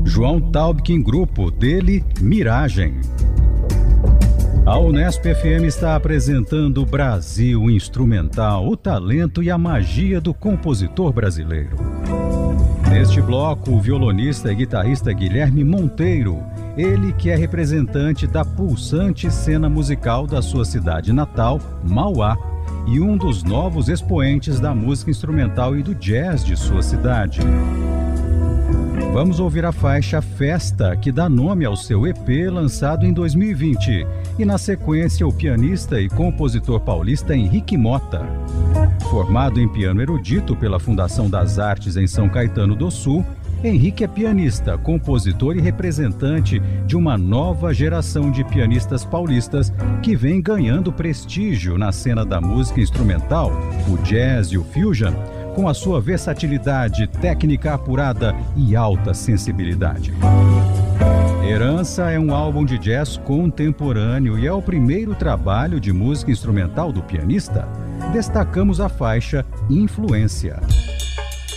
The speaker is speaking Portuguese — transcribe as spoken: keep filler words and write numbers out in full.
João Taubkin Grupo, dele Miragem. A Unesp F M está apresentando Brasil Instrumental, o talento e a magia do compositor brasileiro. Neste bloco, o violonista e guitarrista Guilherme Monteiro, ele que é representante da pulsante cena musical da sua cidade natal, Mauá, e um dos novos expoentes da música instrumental e do jazz de sua cidade. Vamos ouvir a faixa Festa, que dá nome ao seu E P lançado em dois mil e vinte, e na sequência o pianista e compositor paulista Henrique Motta. Formado em piano erudito pela Fundação das Artes em São Caetano do Sul, Henrique é pianista, compositor e representante de uma nova geração de pianistas paulistas que vem ganhando prestígio na cena da música instrumental, o jazz e o fusion, com a sua versatilidade, técnica apurada e alta sensibilidade. Herança é um álbum de jazz contemporâneo e é o primeiro trabalho de música instrumental do pianista. Destacamos a faixa Influência.